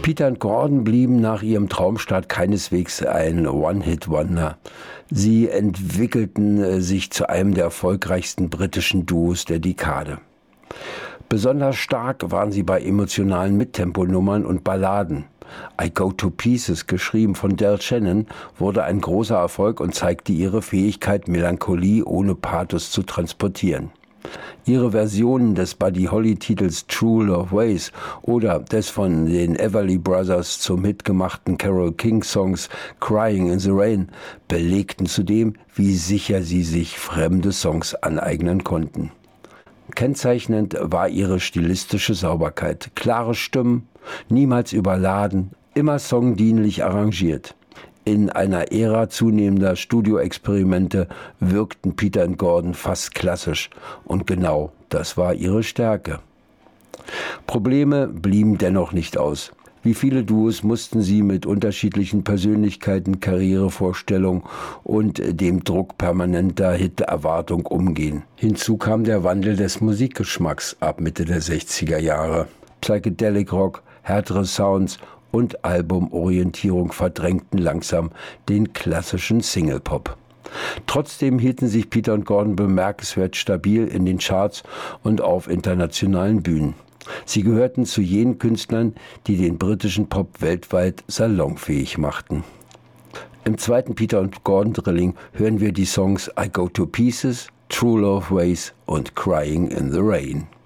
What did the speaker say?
Peter und Gordon blieben nach ihrem Traumstart keineswegs ein One-Hit-Wonder. Sie entwickelten sich zu einem der erfolgreichsten britischen Duos der Dekade. Besonders stark waren sie bei emotionalen Mittemponummern und Balladen. I Go to Pieces, geschrieben von Del Shannon, wurde ein großer Erfolg und zeigte ihre Fähigkeit, Melancholie ohne Pathos zu transportieren. Ihre Versionen des Buddy Holly-Titels True Love Ways oder des von den Everly Brothers zum Hit gemachten Carole King-Songs Crying in the Rain belegten zudem, wie sicher sie sich fremde Songs aneignen konnten. Kennzeichnend war ihre stilistische Sauberkeit. Klare Stimmen, niemals überladen, immer songdienlich arrangiert. In einer Ära zunehmender Studioexperimente wirkten Peter und Gordon fast klassisch. Und genau das war ihre Stärke. Probleme blieben dennoch nicht aus. Wie viele Duos mussten sie mit unterschiedlichen Persönlichkeiten, Karrierevorstellungen und dem Druck permanenter Hit-Erwartung umgehen. Hinzu kam der Wandel des Musikgeschmacks ab Mitte der 60er Jahre. Psychedelic Rock, härtere Sounds und Albumorientierung verdrängten langsam den klassischen Single-Pop. Trotzdem hielten sich Peter und Gordon bemerkenswert stabil in den Charts und auf internationalen Bühnen. Sie gehörten zu jenen Künstlern, die den britischen Pop weltweit salonfähig machten. Im zweiten Peter und Gordon Drilling hören wir die Songs I Go to Pieces, True Love Ways und Crying in the Rain.